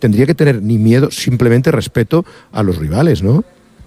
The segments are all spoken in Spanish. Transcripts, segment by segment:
tendría que tener ni miedo, simplemente respeto a los rivales, ¿no?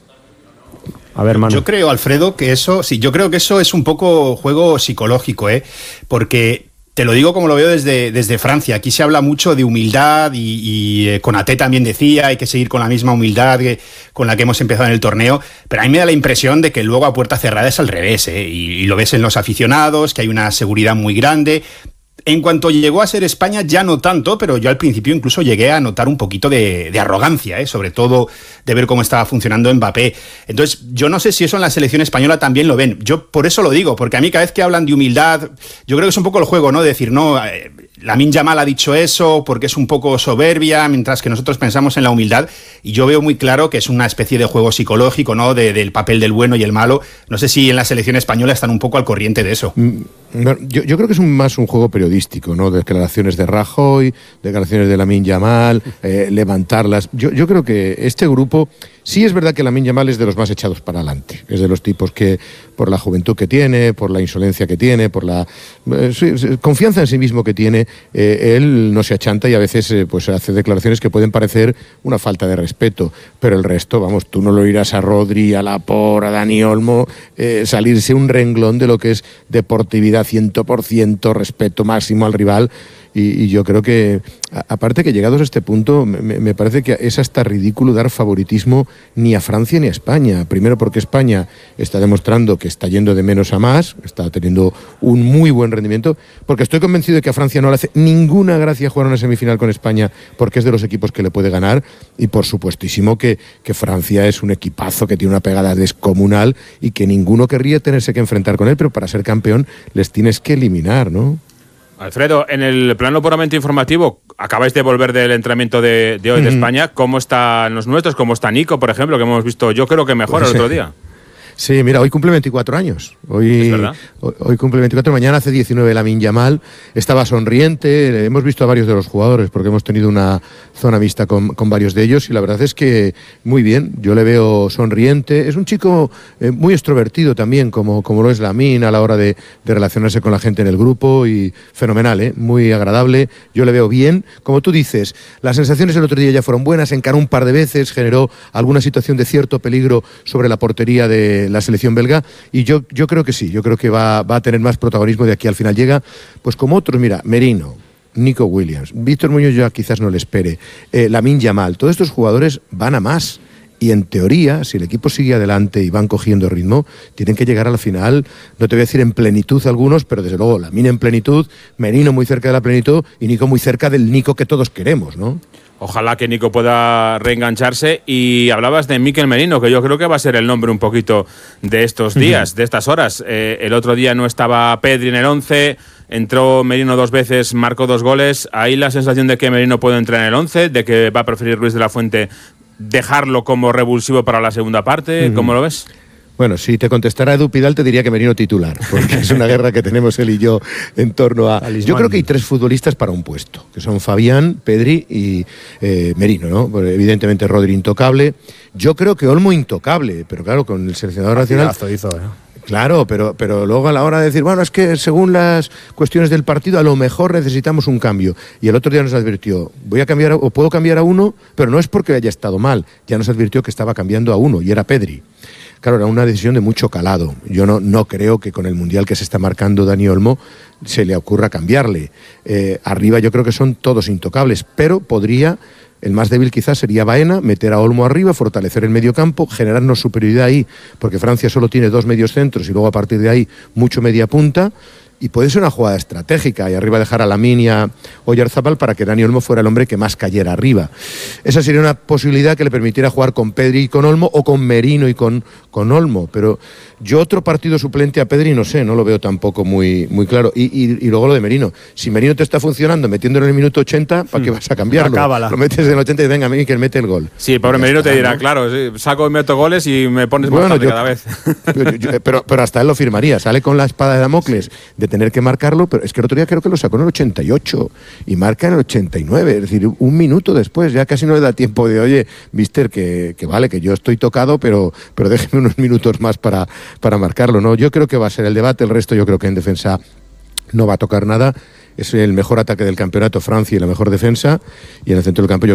A ver, Manu. Yo creo, Alfredo, que eso es un poco juego psicológico, porque te lo digo como lo veo desde Francia. Aquí se habla mucho de humildad y Konaté también decía, hay que seguir con la misma humildad con la que hemos empezado en el torneo, pero a mí me da la impresión de que luego a puerta cerrada es al revés, y lo ves en los aficionados, que hay una seguridad muy grande. En cuanto llegó a ser España, ya no tanto, pero yo al principio incluso llegué a notar un poquito de arrogancia, sobre todo de ver cómo estaba funcionando Mbappé. Entonces, yo no sé si eso en la selección española también lo ven. Yo por eso lo digo, porque a mí cada vez que hablan de humildad, yo creo que es un poco el juego, ¿no? De decir, no, Lamine Yamal ha dicho eso porque es un poco soberbia, mientras que nosotros pensamos en la humildad, y yo veo muy claro que es una especie de juego psicológico, ¿no? Del papel del bueno y el malo. No sé si en la selección española están un poco al corriente de eso. Yo creo que es más un juego periodístico, ¿no? Declaraciones de Rajoy, declaraciones de Lamine Yamal, levantarlas. Yo creo que este grupo, sí es verdad que Lamine Yamal es de los más echados para adelante. Es de los tipos que, por la juventud que tiene, por la insolencia que tiene, por la confianza en sí mismo que tiene, él no se achanta y a veces pues hace declaraciones que pueden parecer una falta de respeto. Pero el resto, vamos, tú no lo oirás a Rodri, a Laporte, a Dani Olmo, salirse un renglón de lo que es deportividad 100%, respeto máximo al rival. Y yo creo que, aparte que llegados a este punto, me parece que es hasta ridículo dar favoritismo ni a Francia ni a España. Primero porque España está demostrando que está yendo de menos a más, está teniendo un muy buen rendimiento, porque estoy convencido de que a Francia no le hace ninguna gracia jugar una semifinal con España, porque es de los equipos que le puede ganar, y por supuestísimo que Francia es un equipazo que tiene una pegada descomunal y que ninguno querría tenerse que enfrentar con él, pero para ser campeón les tienes que eliminar, ¿no? Alfredo, en el plano puramente informativo, acabáis de volver del entrenamiento de hoy de España. ¿Cómo están los nuestros? ¿Cómo está Nico, por ejemplo, que hemos visto, yo creo que mejor el otro día? Sí, mira, hoy cumple 24 años. ¿Es verdad? Hoy cumple 24, mañana hace 19 Lamine Yamal. Estaba sonriente, hemos visto a varios de los jugadores porque hemos tenido una zona mixta con varios de ellos y la verdad es que muy bien, yo le veo sonriente. Es un chico muy extrovertido también, como lo es Lamine a la hora de relacionarse con la gente en el grupo, y fenomenal, muy agradable. Yo le veo bien. Como tú dices, las sensaciones el otro día ya fueron buenas, encaró un par de veces, generó alguna situación de cierto peligro sobre la portería de la selección belga, y yo creo que sí, yo creo que va a tener más protagonismo de aquí al final. Llega, pues como otros, mira, Merino, Nico Williams, Víctor Muñoz ya quizás no le espere, Lamine Yamal, todos estos jugadores van a más, y en teoría, si el equipo sigue adelante y van cogiendo ritmo, tienen que llegar a la final, no te voy a decir en plenitud algunos, pero desde luego Lamine en plenitud, Merino muy cerca de la plenitud y Nico muy cerca del Nico que todos queremos, ¿no? Ojalá que Nico pueda reengancharse. Y hablabas de Mikel Merino, que yo creo que va a ser el nombre un poquito de estos días, de estas horas. El otro día no estaba Pedri en el 11, entró Merino 2 veces, marcó 2 goles. ¿Hay la sensación de que Merino puede entrar en el 11, de que va a preferir Luis de la Fuente dejarlo como revulsivo para la segunda parte? ¿Cómo lo ves? Bueno, si te contestara Edu Pidal te diría que Merino titular, porque es una guerra que tenemos él y yo en torno a... Yo creo que hay 3 futbolistas para un puesto, que son Fabián, Pedri y Merino, ¿no? Pues evidentemente Rodri intocable. Yo creo que Olmo intocable, pero claro, con el seleccionador nacional... Claro, pero luego a la hora de decir, bueno, es que según las cuestiones del partido a lo mejor necesitamos un cambio. Y el otro día nos advirtió, voy a cambiar o puedo cambiar a uno, pero no es porque haya estado mal. Ya nos advirtió que estaba cambiando a uno y era Pedri. Claro, era una decisión de mucho calado. Yo no creo que con el Mundial que se está marcando Dani Olmo se le ocurra cambiarle. Arriba yo creo que son todos intocables, pero podría... El más débil quizás sería Baena, meter a Olmo arriba, fortalecer el medio campo, generarnos superioridad ahí, porque Francia solo tiene 2 medios centros y luego a partir de ahí mucho media punta, y puede ser una jugada estratégica, y arriba dejar a Lamine y a Oyarzabal para que Dani Olmo fuera el hombre que más cayera arriba. Esa sería una posibilidad que le permitiera jugar con Pedri y con Olmo, o con Merino y con Olmo, pero yo otro partido suplente a Pedri no sé, no lo veo tampoco muy claro. Y luego lo de Merino, si Merino te está funcionando metiéndolo en el minuto 80, ¿para qué vas a cambiarlo? Lo metes en el 80 y venga, que mete el gol. Sí, pobre Merino te dirá, ¿no? Claro, sí, saco y meto goles y me pones más tarde cada vez. Pero hasta él lo firmaría, sale con la espada de Damocles de tener que marcarlo, pero es que el otro día creo que lo sacó en el 88 y marca en el 89, es decir, un minuto después, ya casi no le da tiempo de, oye, mister, que vale, que yo estoy tocado, pero déjeme unos minutos más para marcarlo, ¿no? Yo creo que va a ser el debate, el resto yo creo que en defensa no va a tocar nada, es el mejor ataque del campeonato Francia y la mejor defensa, y en el centro del campo yo